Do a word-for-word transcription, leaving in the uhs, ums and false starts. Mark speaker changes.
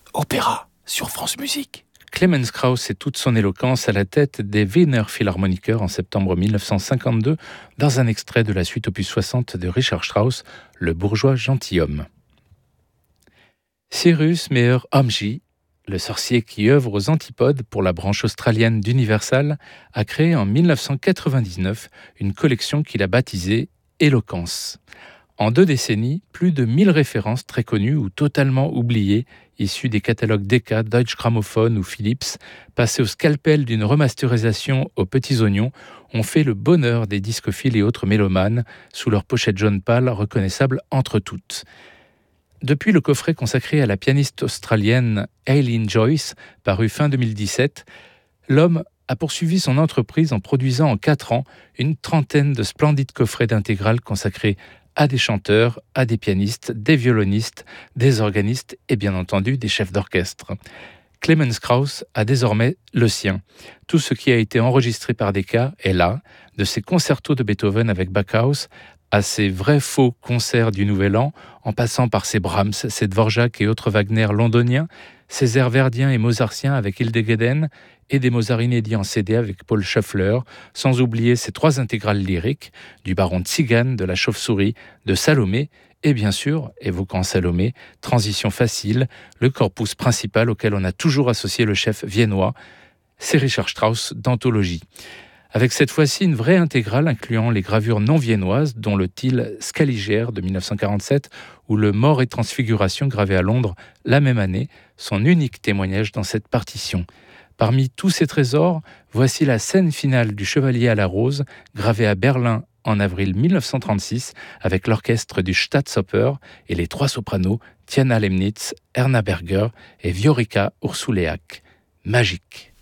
Speaker 1: Opéra sur France Musique.
Speaker 2: Clemens Krauss et toute son éloquence à la tête des Wiener Philharmoniker en septembre mille neuf cent cinquante-deux dans un extrait de la suite opus soixante de Richard Strauss, Le bourgeois gentilhomme. Cyrus Meyer Homji, le sorcier qui œuvre aux antipodes pour la branche australienne d'Universal, a créé en mille neuf cent quatre-vingt-dix-neuf une collection qu'il a baptisée Éloquence. En deux décennies, plus de mille références très connues ou totalement oubliées, issues des catalogues Decca, Deutsche Grammophon ou Philips, passées au scalpel d'une remasterisation aux petits oignons, ont fait le bonheur des discophiles et autres mélomanes sous leur pochette jaune pâle reconnaissable entre toutes. Depuis le coffret consacré à la pianiste australienne Eileen Joyce, paru fin deux mille dix-sept, l'homme a poursuivi son entreprise en produisant en quatre ans une trentaine de splendides coffrets d'intégrales consacrés à des chanteurs, à des pianistes, des violonistes, des organistes et bien entendu des chefs d'orchestre. Clemens Krauss a désormais le sien. Tout ce qui a été enregistré par Decca est là, de ses concertos de Beethoven avec Backhaus à ses vrais faux concerts du Nouvel An, en passant par ses Brahms, ses Dvorak et autres Wagner londoniens, ses airs verdiens et mozartiens avec Hildegeden et des Mozart inédits en C D avec Paul Schöffler, sans oublier ses trois intégrales lyriques, du Baron Tzigane, de la Chauve-souris, de Salomé, et bien sûr, évoquant Salomé, Transition facile, le corpus principal auquel on a toujours associé le chef viennois, c'est Richard Strauss d'Anthologie. Avec cette fois-ci une vraie intégrale incluant les gravures non viennoises, dont le Till Scaliger de mille neuf cent quarante-sept ou le Mort et Transfiguration gravé à Londres la même année, son unique témoignage dans cette partition. Parmi tous ces trésors, voici la scène finale du Chevalier à la Rose, gravée à Berlin en avril mille neuf cent trente-six, avec l'orchestre du Staatsoper et les trois sopranos Tiana Lemnitz, Erna Berger et Viorica Ursuleak. Magique.